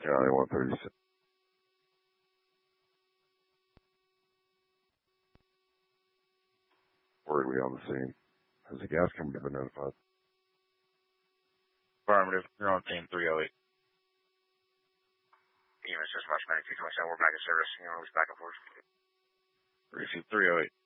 County 136. Where are we on the scene? Has the gas company been notified? Affirmative. You're on team 308. EMS dispatch 9227, we're back in service. You know, it's back and forth. Receive 308.